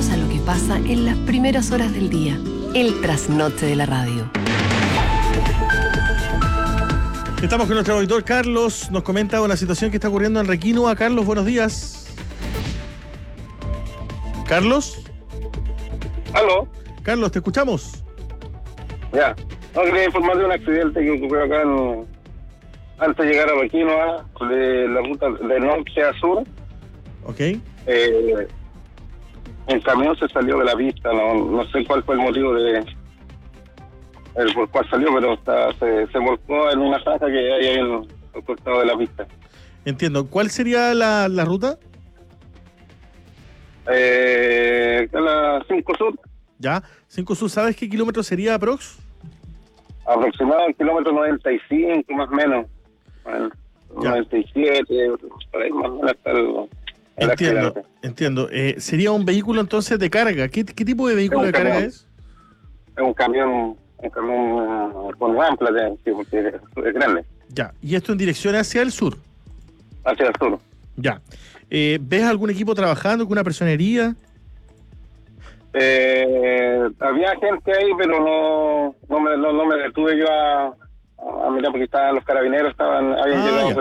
atentos a lo que pasa en las primeras horas del día. El trasnoche de la radio. Estamos con nuestro auditor Carlos, nos comenta una situación que está ocurriendo en Requinoa. Carlos, buenos días. ¿Carlos? ¿Aló? Carlos, te escuchamos. Ya. No, quería informar de un accidente que ocurrió acá antes de llegar a Requinoa, de la ruta de norte a sur. Ok. Un camión se salió de la pista, no sé cuál fue el motivo por cuál salió, pero se volcó en una zanja que hay ahí en el costado de la pista. Entiendo. ¿Cuál sería la ruta? La 5 Sur. Ya. 5 Sur, ¿sabes qué kilómetro sería aprox? Aproximado al kilómetro 95, más o menos. Bueno, 97, por ahí más o menos está Entiendo. ¿Sería un vehículo entonces de carga? ¿Qué tipo de vehículo de carga es? Es un camión con rampla, porque es grande. Ya. ¿Y esto en dirección hacia el sur? Hacia el sur. Ya. ¿Ves algún equipo trabajando, alguna personería? Había gente ahí, pero no me detuve yo a mirar porque estaban los carabineros, habían llegado. Ya.